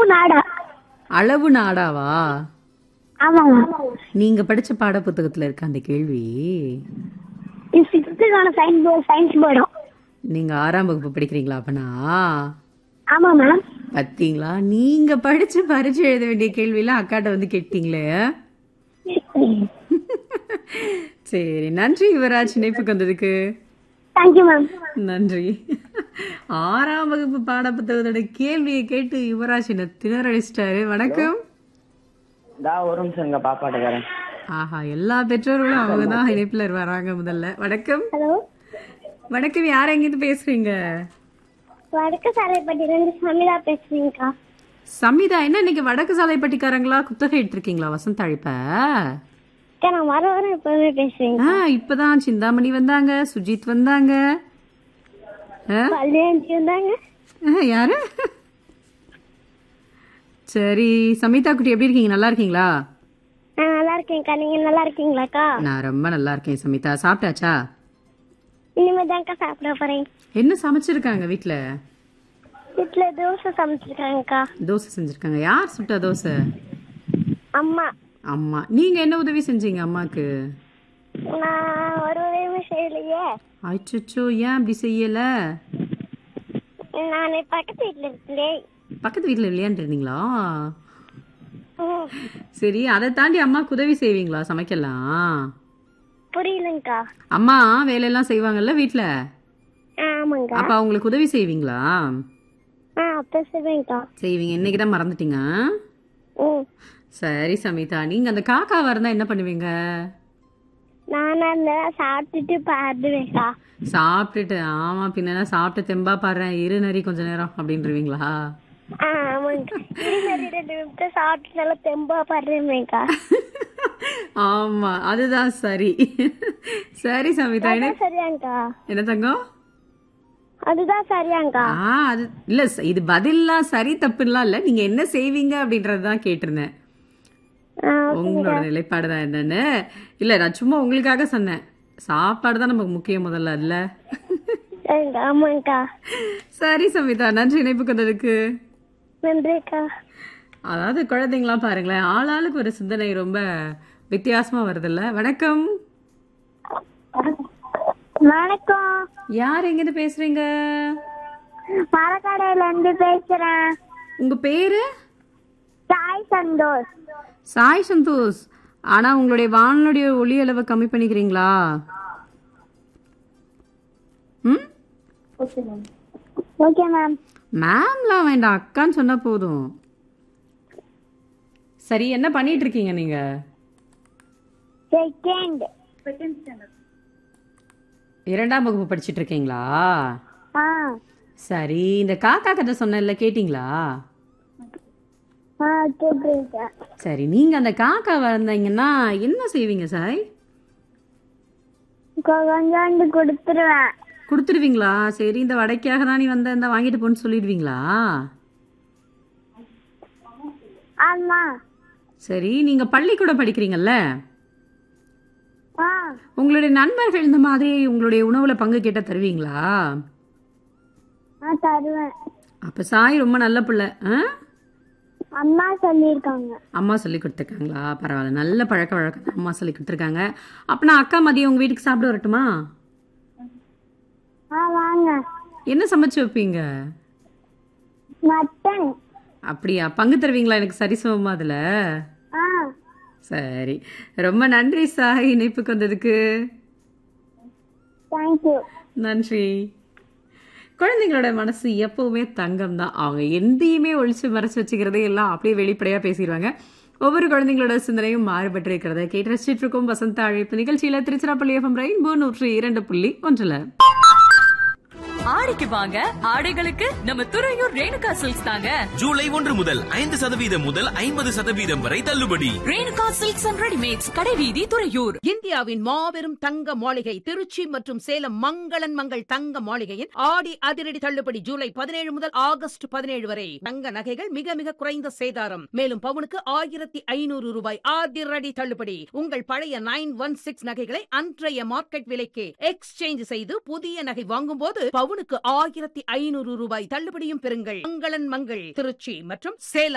நாடா. அளவு நாடாவா? ஆமாங்க. நீங்க படிச்ச பாட புத்தகத்துல இருக்க அந்த கேள்வி? இது 6th சயின்ஸ் போர்டும். நீங்க 6ஆம் வகுப்பு படிக்கிறீங்களா அப்பனா? ஆமா மேம். பாத்தீங்களா, நீங்க படிச்சு பரீட்சை எழுத வேண்டிய கேள்வியெல்லாம் அக்காட்ட வந்து கேட்டீங்களே. சரி, நன்றி யுவராஜ், இணைப்புக்கு வந்ததுக்கு. Thank you ma'am. நன்றி. 6ஆம் வகுப்பு பாட புத்தகத்தோட கேள்வியை கேட்டு யுவராஜ் என்ன திணறடிச்சிட்டாரு. வணக்கம். ஒரு நிமிஷம் எங்க பாப்பாட்ட வரேன். ஆஹா, எல்லா பெற்றோர்களும் அவங்கதான் இணைப்புல வராங்க. முதல்ல வணக்கம். ஹலோ வணக்கம், யார் எங்கிருந்து பேசுறீங்க? வடக்கு சாலைப்பட்டியிலிருந்து சமிதா பேசுறீங்கக்கா. சமிதா, என்ன இன்னைக்கு வடக்கு சாலைப்பட்டிக்காரங்களா குத்தகை எடுத்திருக்கீங்களா வசந்த அழைப்ப? அக்கா நான் வர எப்பவுமே பேசுறீங்க. இப்பதான் சிந்தாமணி வந்தாங்க, சுஜித் வந்தாங்க. கல்யாணி வந்தாங்க. யாரு? சரி, சமிதா குட்டி எப்படி இருக்கீங்க? நல்லா இருக்கீங்களா? நான் நல்லா இருக்கேன்க்கா. நீங்க நல்லா இருக்கீங்களாக்கா? நான் ரொம்ப நல்லா இருக்கேன் சமிதா. சாப்பிட்டாச்சா? இனிமேதான்க்கா சாப்பிட போறேன். என்ன சமைச்சிருக்காங்க வீட்ல? வீட்டுல தோசை சமைச்சிருக்காங்கக்கா. தோசை செஞ்சிருக்காங்க. யார் சுட்டா தோசை? அம்மா. அம்மா. நீங்க என்ன உதவி செஞ்சீங்க அம்மாக்கு? நான் ஒரு உதவியுமே செய்யலையே. அச்சோ, ஏன் அப்படி செய்யல? நான் பக்கத்து வீட்டுல இருக்கேன். பக்கத்து வீட்டுல இல்லையான்னு இருந்தீங்களா? சரி, அதை தாண்டி அம்மாக்கு உதவி செய்வீங்களா சமைக்கலாம்? புரியலங்கக்கா. அம்மா வேலையெல்லாம் செய்வாங்கல்ல வீட்டுல, ஆமாங்க. அப்ப அவங்களுக்கு உதவி செய்வீங்களா? அப்ப செய்வேங்கக்கா. செய்வீங்க. இன்னைக்குதான் மறந்துட்டீங்க. சரி சமிதா, நீங்க அந்த காக்காவா இருந்தா என்ன பண்ணுவீங்க? நான் அந்த சாப்பிட்டுட்டு பாடுவேக்கா. சாப்பிட்டுட்டு? ஆமா, பின்ன சாப்பிட்டு தெம்பா பாடுறேன் இரு நரி கொஞ்ச நேரம் அப்படின்றவீங்களா? ஆமாங்க. 2 நிமிஷம் சாப்பிட்டு நல்லா தெம்பா பாடுறேன்க்கா. ஆமா, அதுதான் சரி. சரி சமிதா, சரியாங்கக்கா. என்ன தங்கம்? அதுதான் சரியாங்கக்கா. அது இல்ல, இது பதில்லாம் சரி தப்புலாம் இல்ல, நீங்க என்ன செய்வீங்க அப்படின்றதுதான் கேட்டிருந்தேன். உங்களோட நிலைப்பாடுதான் என்னன்னு. இல்ல, நான் சும்மா உங்களுக்காக சொன்னேன். சாப்பாடு தான் நமக்கு முக்கியம் முதல்ல இல்ல. ஆமாங்கக்கா. சரி சமிதா, நன்றி இணைப்புக்கு வந்ததுக்கு. நன்றிக்கா. அதாவது குழந்தைங்களாம் பாருங்களேன், ஆளாளுக்கு ஒரு சிந்தனை ரொம்ப வித்தியாசமா வருதுல்ல. வணக்கம். வணக்கம். யார் எங்கிருந்து பேசுறீங்க? மரக்கடையில இருந்து பேசுறேன். உங்க பேரு? சாய் சந்தோஷ். சாய் சந்தோஷ். ஆனா உங்களுடைய வானொலிய ஒலி அளவை கம்மி பண்ணிக்கிறீங்களா? Okay ma'am. மேம்லாம் வேண்டாம், அக்கான்னு சொன்னா போதும். சரி, என்ன பண்ணிட்டு இருக்கீங்க நீங்க? செகண்ட் 2ஆம் வகுப்பு படிச்சிட்டு இருக்கீங்களா? சரி, இந்த காக்கா கதை சொன்னேன்ல, கேட்டீங்களா? கேட்டிருக்கேன். சரி, நீங்க அந்த காக்கா வந்தீங்கன்னா என்ன செய்வீங்க சாய்? கொஞ்சோண்டு கொடுத்துருவேன். கொடுத்துருவீங்களா? சரி, இந்த வடைக்காக தான் நீ வந்த, இந்த வாங்கிட்டு போன்னு சொல்லிடுவீங்களா? ஆமா. சரி, நீங்க பள்ளிக்கூடம் படிக்கிறீங்கல்ல, உங்களுடைய நண்பர்கள் இந்த மாதிரி உங்களுடைய உணவுல பங்கு கேட்ட தருவீங்களா? தருவேன். அப்ப சாய் ரொம்ப நல்ல பிள்ளை. அம்மா சொல்லிருக்காங்க. அம்மா சொல்லி கொடுத்துருக்காங்களா? பரவாயில்ல, நல்ல பழக்க வழக்கம் அம்மா சொல்லி கொடுத்துருக்காங்க. அப்ப நான் அக்கா மதியம் உங்க வீட்டுக்கு சாப்பிட வரட்டுமா? வாங்க. என்ன சமைச்சு வைப்பீங்க? மட்டன். அப்படியா? பங்கு தருவீங்களா எனக்கு சரிசமமா அதுல? சரி, ரொம்ப நன்றி சாய் இணைப்புக்கு வந்ததுக்கு. தேங்க்யூ. நன்றி. குழந்தைங்களோட மனசு எப்பவுமே தங்கம் தான். அவங்க எந்தையுமே ஒழிச்சு மறைச்சு வச்சுக்கிறதே எல்லாம் அப்படியே வெளிப்படையா பேசிடுவாங்க. ஒவ்வொரு குழந்தைங்களோட சிந்தனையும் மாறுபட்டு இருக்கிறத கேட்டு ரசிச்சிட்டு இருக்கும் வசந்த அழைப்பு நிகழ்ச்சியில திருச்சிராப்பள்ளி FM ரெயின்போ 102.1. ஆடிக்கு வாங்க, ஆடைகளுக்கு நம்ம துறையூர் ரேணுகா சில்க்ஸ் தாங்க. ஜூலை 1 முதல் 5% முதல் 50% வரை தள்ளுபடி. ரேணுகா சில்க்ஸ் அண்ட் ரெடிமேட்ஸ், கடைவீதி, துறையூர். இந்தியாவின் மாபெரும் தங்க மாளிகை திருச்சி மற்றும் சேலம் மங்களன் மங்கள் தங்க மாளிகையின் ஆடி அதிரடி தள்ளுபடி ஜூலை 17 முதல் ஆகஸ்ட் 17 வரை. தங்க நகைகள் மிக மிக குறைந்த சேதாரம். மேலும் பவுனுக்கு 1500 ரூபாய் அதிரடி தள்ளுபடி. உங்கள் பழைய 916 நகைகளை அன்றைய மார்க்கெட் விலைக்கு எக்ஸ்சேஞ்ச் செய்து புதிய நகை வாங்கும் போது பவுனுக்கு 1500 ரூபாய் தள்ளுபடியும் பெறுங்கள். மங்களன் மங்கள் திருச்சி மற்றும் சேலம்.